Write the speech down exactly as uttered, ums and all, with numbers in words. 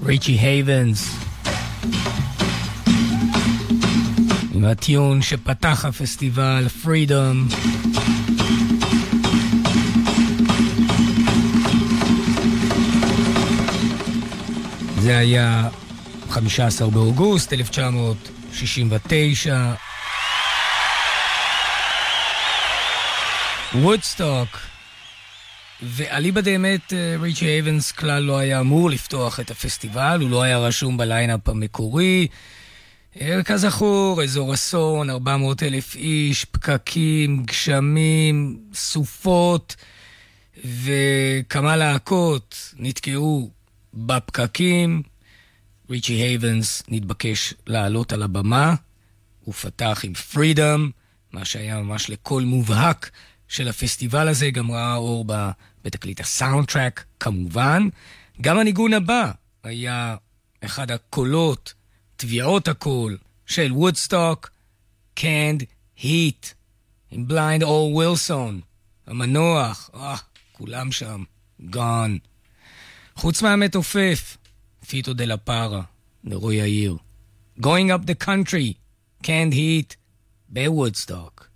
ריצ'י הייבנס עם הטיון שפתח הפסטיבל Freedom. זה היה חמישה עשר באוגוסט אלף תשע מאות שישים ותשע. וודסטוק. ואליבא דאמת ריצ'י הייבנס כלל לא היה אמור לפתוח את הפסטיבל, הוא לא היה רשום בליינאפ המקורי. כזכור, אזור אסון, ארבע מאות אלף איש, פקקים, גשמים, סופות, וכמה להקות נתקעו בפקקים. ריצ'י הייבנס נתבקש לעלות על הבמה, הוא פתח עם Freedom, מה שהיה ממש לקול מובהק של הפסטיבל הזה, גם ראה אור בתקליט הסאונדטרק כמובן. גם הניגון הבא היה אחד הקולות, טביעות הקול של וודסטוק, Canned Heat, עם בליינד אור ווילסון, המנוח, אה, כולם שם, gone. חוץ מהמתופף, פיטו דה לה פארה, נרו יאיר. Going up the country, Canned Heat, בוודסטוק.